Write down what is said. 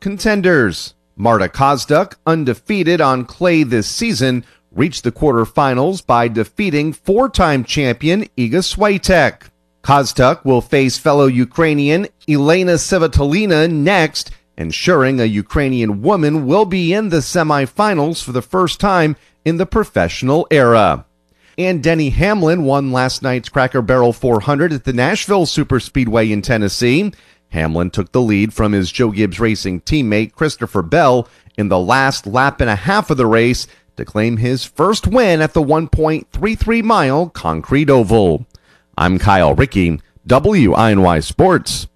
contenders. Marta Kozduck, undefeated on clay this season, reached the quarterfinals by defeating four-time champion Iga Swiatek. Kozduck will face fellow Ukrainian Elena Svitolina next, ensuring a Ukrainian woman will be in the semifinals for the first time in the professional era. And Denny Hamlin won last night's Cracker Barrel 400 at the Nashville Superspeedway in Tennessee. Hamlin took the lead from his Joe Gibbs Racing teammate Christopher Bell in the last lap and a half of the race to claim his first win at the 1.33-mile concrete oval. I'm Kyle Rickey, WINY Sports.